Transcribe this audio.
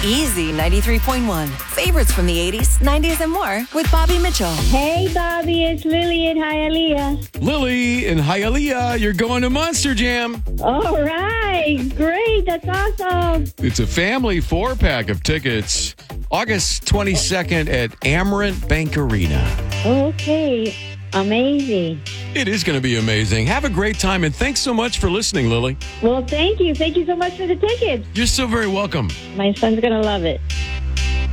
Easy 93.1. Favorites from the 80s, 90s, and more with Bobby Mitchell. Hey, Bobby, it's Lily in Hialeah. Lily in Hialeah, you're going to Monster Jam. All right, great, that's awesome. It's a family 4-pack of tickets. August 22nd at Amerant Bank Arena. Okay, amazing. It is going to be amazing. Have a great time, and thanks so much for listening, Lily. Well, thank you. Thank you so much for the tickets. You're so very welcome. My son's going to love it.